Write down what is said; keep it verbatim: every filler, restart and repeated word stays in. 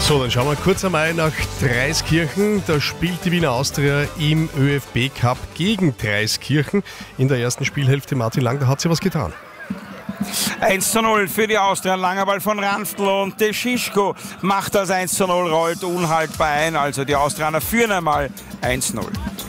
So, dann schauen wir kurz einmal nach Dreiskirchen. Da spielt die Wiener Austria im ÖFB-Cup gegen Dreiskirchen. In der ersten Spielhälfte, Martin Lang, da hat sie was getan. eins zu null für die Austria, langer Ball von Ranftl und Deschischko macht das eins zu null, rollt unhaltbar ein. Also die Austrianer führen einmal eins zu null.